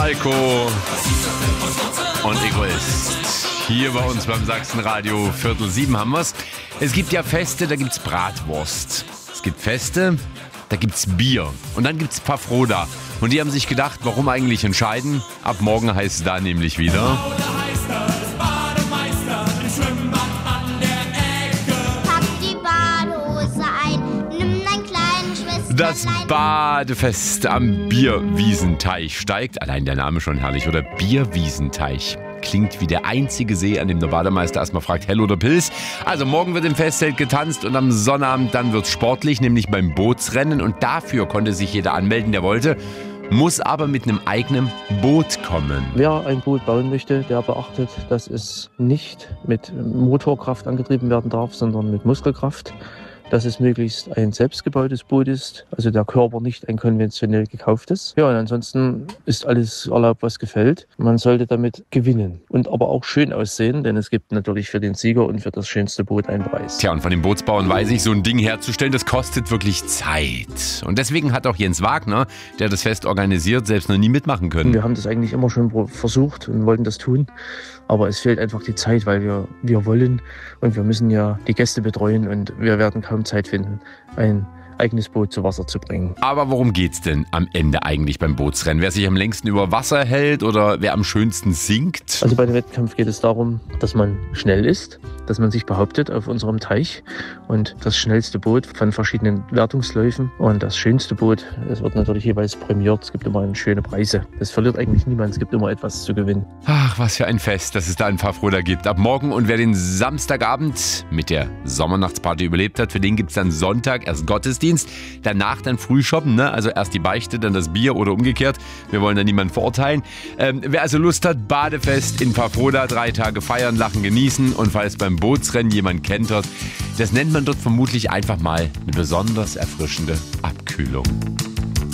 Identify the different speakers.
Speaker 1: Falco und Egoist. Hier bei uns beim Sachsenradio 6:45 haben wir's. Es gibt ja Feste, da gibt's Bratwurst. Es gibt Feste, da gibt's Bier. Und dann gibt's Pfaffroda. Und die haben sich gedacht, warum eigentlich entscheiden? Ab morgen heißt es da nämlich wieder. Das Badefest am Bierwiesenteich steigt. Allein der Name schon herrlich, oder? Bierwiesenteich. Klingt wie der einzige See, an dem der Bademeister erstmal fragt, hell oder Pilz. Also morgen wird im Festzelt getanzt und am Sonnabend dann wird's sportlich, nämlich beim Bootsrennen. Und dafür konnte sich jeder anmelden, der wollte, muss aber mit einem eigenen Boot kommen.
Speaker 2: Wer ein Boot bauen möchte, der beachtet, dass es nicht mit Motorkraft angetrieben werden darf, sondern mit Muskelkraft. Dass es möglichst ein selbstgebautes Boot ist, also der Körper nicht ein konventionell gekauftes. Ja, und ansonsten ist alles erlaubt, was gefällt. Man sollte damit gewinnen und aber auch schön aussehen, denn es gibt natürlich für den Sieger und für das schönste Boot einen Preis.
Speaker 1: Tja, und von den Bootsbauern weiß ich, so ein Ding herzustellen, das kostet wirklich Zeit. Und deswegen hat auch Jens Wagner, der das Fest organisiert, selbst noch nie mitmachen können.
Speaker 2: Wir haben das eigentlich immer schon versucht und wollten das tun, aber es fehlt einfach die Zeit, weil wir wollen und wir müssen ja die Gäste betreuen und wir werden kaum Zeit finden, ein eigenes Boot zu Wasser zu bringen.
Speaker 1: Aber worum geht's denn am Ende eigentlich beim Bootsrennen? Wer sich am längsten über Wasser hält oder wer am schönsten singt?
Speaker 2: Also bei dem Wettkampf geht es darum, dass man schnell ist, dass man sich behauptet auf unserem Teich und das schnellste Boot von verschiedenen Wertungsläufen und das schönste Boot, es wird natürlich jeweils prämiert. Es gibt immer schöne Preise. Es verliert eigentlich niemand, es gibt immer etwas zu gewinnen.
Speaker 1: Ach, was für ein Fest, dass es da in Pfaffroda gibt. Ab morgen, und wer den Samstagabend mit der Sommernachtsparty überlebt hat, für den gibt's dann Sonntag erst Gottesdienst. Danach dann Frühshoppen, ne? Also erst die Beichte, dann das Bier oder umgekehrt. Wir wollen da niemanden verurteilen. Wer also Lust hat, Badefest in Pfaffroda, 3 Tage feiern, lachen, genießen. Und falls beim Bootsrennen jemand kentert, das nennt man dort vermutlich einfach mal eine besonders erfrischende Abkühlung.